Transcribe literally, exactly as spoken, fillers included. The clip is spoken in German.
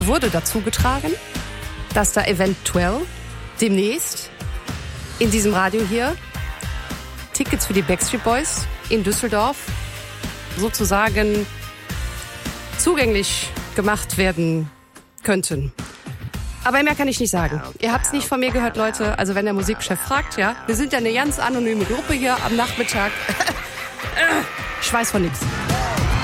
wurde dazu getragen, dass da eventuell demnächst in diesem Radio hier Tickets für die Backstreet Boys in Düsseldorf sozusagen zugänglich gemacht werden könnten. Aber mehr kann ich nicht sagen. Ihr habt's nicht von mir gehört, Leute. Also wenn der Musikchef fragt, ja. Wir sind ja eine ganz anonyme Gruppe hier am Nachmittag. Ich weiß von nichts.